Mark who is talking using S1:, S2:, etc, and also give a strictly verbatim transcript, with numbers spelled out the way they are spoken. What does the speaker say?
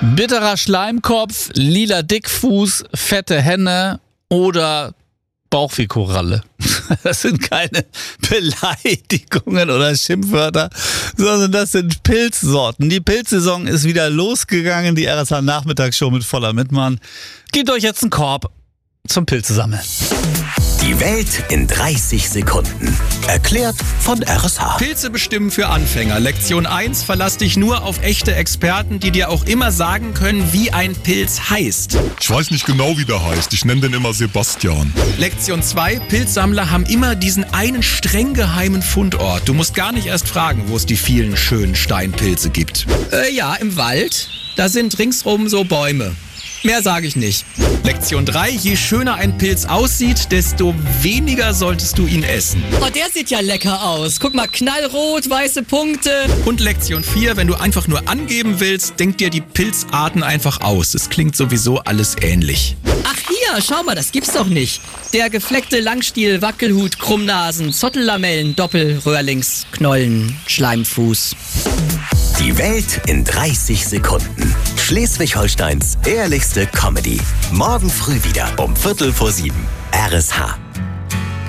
S1: Bitterer Schleimkopf, lila Dickfuß, fette Henne oder Bauchwehkoralle. Das sind keine Beleidigungen oder Schimpfwörter, sondern das sind Pilzsorten. Die Pilzsaison ist wieder losgegangen, die R S H-Nachmittagsshow mit voller Mitmann. Gebt euch jetzt einen Korb zum Pilzesammeln.
S2: Die Welt in dreißig Sekunden. Erklärt von R S H.
S3: Pilze bestimmen für Anfänger. Lektion eins: Verlass dich nur auf echte Experten, die dir auch immer sagen können, wie ein Pilz heißt.
S4: Ich weiß nicht genau, wie der heißt. Ich nenne den immer Sebastian.
S3: Lektion zwei: Pilzsammler haben immer diesen einen streng geheimen Fundort. Du musst gar nicht erst fragen, wo es die vielen schönen Steinpilze gibt. Äh, ja, im Wald. Da sind ringsrum so Bäume. Mehr sage ich nicht. Lektion drei: Je schöner ein Pilz aussieht, desto weniger solltest du ihn essen.
S5: Oh, der sieht ja lecker aus. Guck mal, knallrot, weiße Punkte.
S3: Und Lektion vier: Wenn du einfach nur angeben willst, denk dir die Pilzarten einfach aus. Es klingt sowieso alles ähnlich.
S5: Ach hier, schau mal, das gibt's doch nicht. Der gefleckte Langstiel, Wackelhut, Krummnasen, Zottellamellen, Doppelröhrlings, Knollen, Schleimfuß.
S2: Die Welt in dreißig Sekunden. Schleswig-Holsteins ehrlichste Comedy. Morgen früh wieder um Viertel vor sieben. R S H.